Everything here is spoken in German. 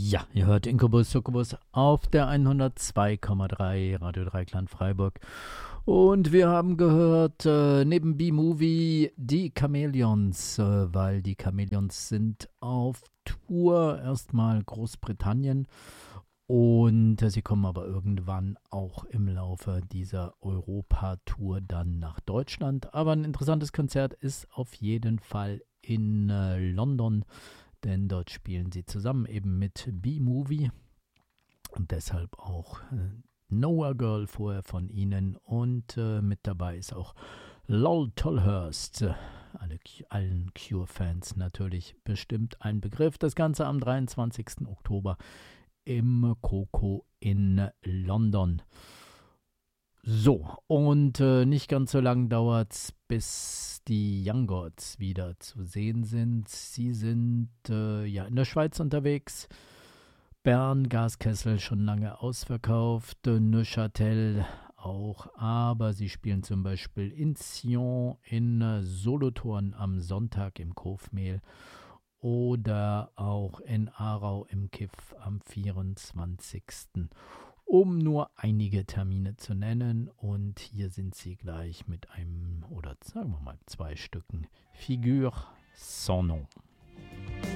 Ja, ihr hört Inkubus Succubus auf der 102,3 Radio Dreikland Freiburg. Und wir haben gehört, neben B-Movie die Chameleons, weil die Chameleons sind auf Tour, erstmal Großbritannien. Und sie kommen aber irgendwann auch im Laufe dieser Europa-Tour dann nach Deutschland. Aber ein interessantes Konzert ist auf jeden Fall in London, denn dort spielen sie zusammen eben mit B-Movie und deshalb auch Nowhere Girl vorher von ihnen. Und mit dabei ist auch Lol Tolhurst. Allen Cure-Fans natürlich bestimmt ein Begriff. Das Ganze am 23. Oktober im Coco in London. So, und nicht ganz so lang dauert es, bis die Young Gods wieder zu sehen sind. Sie sind in der Schweiz unterwegs. Bern, Gaskessel schon lange ausverkauft, Neuchâtel auch, aber sie spielen zum Beispiel in Sion, in Solothurn am Sonntag im Kofmehl oder auch in Aarau im Kiff am 24. Um nur einige Termine zu nennen. Und hier sind sie gleich mit einem oder sagen wir mal 2 Stücken Figure sans nom.